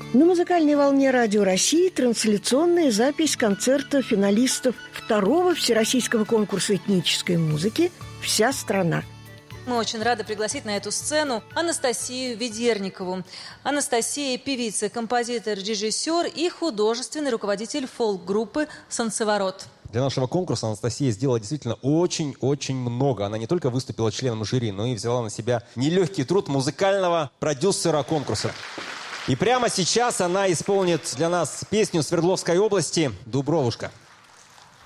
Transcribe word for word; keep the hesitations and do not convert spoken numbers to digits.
На музыкальной волне Радио России трансляционная запись концерта финалистов второго всероссийского конкурса этнической музыки «Вся страна». Мы очень рады пригласить на эту сцену Анастасию Ведерникову. Анастасия – певица, композитор, режиссер и художественный руководитель фолк-группы «Солнцеворот». Для нашего конкурса Анастасия сделала действительно очень-очень много. Она не только выступила членом жюри, но и взяла на себя нелегкий труд музыкального продюсера конкурса. И прямо сейчас она исполнит для нас песню Свердловской области «Дубровушка».